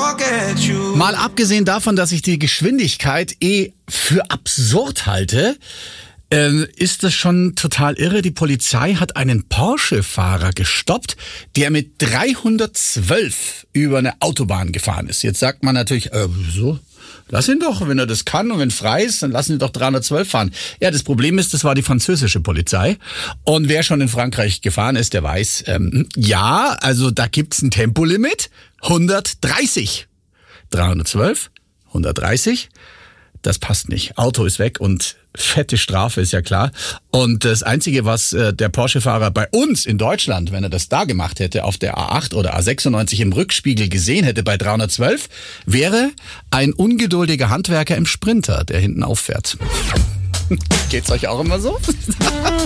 Mal abgesehen davon, dass ich die Geschwindigkeit für absurd halte, ist das schon total irre. Die Polizei hat einen Porsche-Fahrer gestoppt, der mit 312 über eine Autobahn gefahren ist. Jetzt sagt man natürlich, wieso? Lass ihn doch, wenn er das kann und wenn frei ist, dann lassen ihn doch 312 fahren. Ja, das Problem ist, das war die französische Polizei. Und wer schon in Frankreich gefahren ist, der weiß, ja, also da gibt's ein Tempolimit, 130. 312, 130, das passt nicht. Auto ist weg und fette Strafe, ist ja klar. Und das Einzige, was der Porsche-Fahrer bei uns in Deutschland, wenn er das da gemacht hätte, auf der A8 oder A96 im Rückspiegel gesehen hätte bei 312, wäre ein ungeduldiger Handwerker im Sprinter, der hinten auffährt. Geht's euch auch immer so?